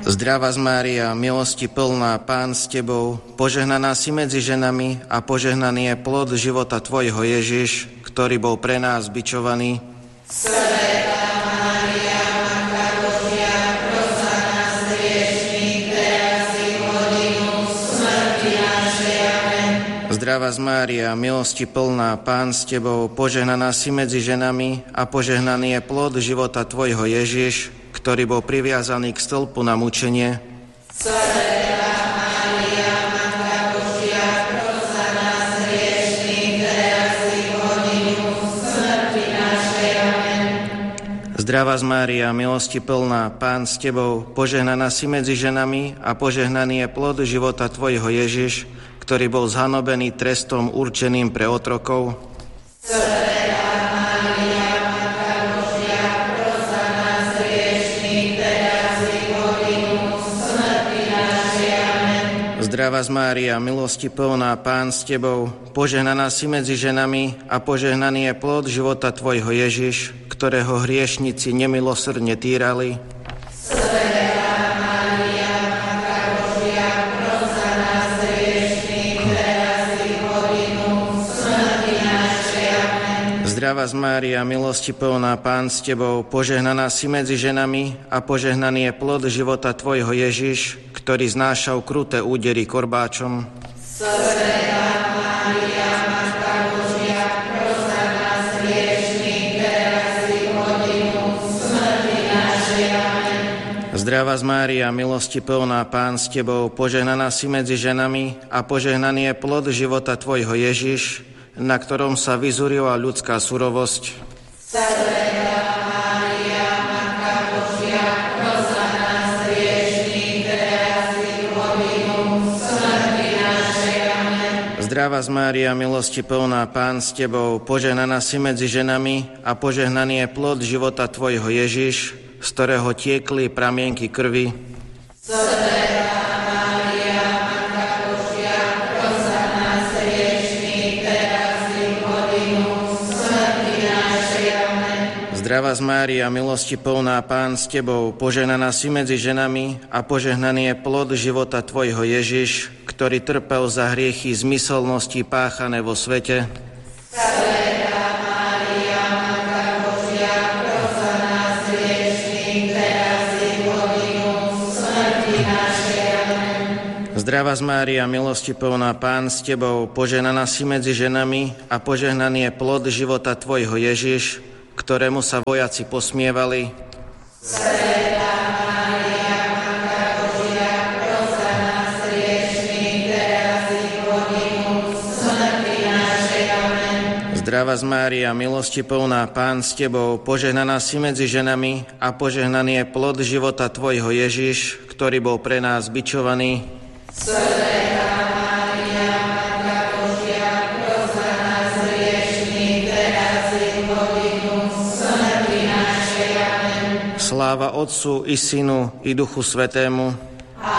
Zdravá Mária, milosti plná, Pán s Tebou, požehnaná si medzi ženami a požehnaný je plod života Tvojho Ježiš, ktorý bol pre nás bičovaný. Svätá Mária, Matka Božia, pros za nás hriešnych, teraz i v hodinu smrti našej. Amen. Zdravá Mária, milosti plná, Pán s Tebou, požehnaná si medzi ženami a požehnaný je plod života Tvojho Ježiš, ktorý bol priviazaný k stĺpu na mučenie. Svätá Mária, Matka Božia, pros za nás hriešnych, teraz i v hodinu smrti našej. Amen. Zdravá Mária, milosti plná, Pán s Tebou, požehnaná si medzi ženami a požehnaný je plod života Tvojho Ježiš, ktorý bol zhanobený trestom určeným pre otrokov. Svätá Mária, Matka Božia, pros za nás hriešnych, teraz i v hodinu smrti našej. Amen. Zdravá Mária, milosti plná, Pán s Tebou, požehnaná si medzi ženami a požehnaný je plod života Tvojho Ježiš, ktorého hriešnici nemilosrdne týrali. Svätá Mária, Matka Božia, pros za nás hriešnych, teraz i v hodinu smrti našej. Amen. Zdravá Mária, milosti plná, Pán s Tebou, požehnaná si medzi ženami a požehnaný je plod života Tvojho Ježiš, ktorý znášal kruté údery korbáčom. Svätá Mária, Matka Božia, pros za nás hriešnych, teraz i v hodinu smrti našej. Amen. Zdravá Mária, milosti plná, Pán s Tebou, požehnaná si medzi ženami a požehnaný je plod života Tvojho Ježiš, na ktorom sa vyzúrila ľudská surovosť. Svätá Mária, Matka Božia, pros za nás hriešnych, teraz i v hodinu smrti našej. Amen. Zdravá Mária, milosti plná, Pán s Tebou, požehnaná si medzi ženami a požehnaný je plod života Tvojho Ježiš, z ktorého tiekli pramienky krvi. Svätá Mária, Matka Božia, pros za nás hriešnych, teraz i v hodinu smrti našej. Amen. Zdravá Mária, milosti plná, Pán s Tebou, požehnaná si medzi ženami a požehnaný je plod života Tvojho Ježiš, ktorý trpel za hriechy zmyselnosti páchané vo svete. Svätá Mária, Matka Božia, pros za nás hriešnych, teraz i v hodinu smrti našej. Amen. Zdravá Mária, milosti plná, Pán s Tebou, požehnaná si medzi ženami a požehnaný je plod života Tvojho Ježiš, ktorému sa vojaci posmievali. Svätá Mária, Matka Božia, pros za nás hriešnych, teraz i v hodinu smrti našej. Amen. Zdravá Mária, milosti plná, Pán s Tebou, požehnaná si medzi ženami a požehnaný je plod života Tvojho Ježiš, ktorý bol pre nás bičovaný. Svätá Mária, Matka Božia, pros za nás hriešnych, teraz i v hodinu smrti našej. Amen. Sláva Otcu i Synu i Duchu Svätému,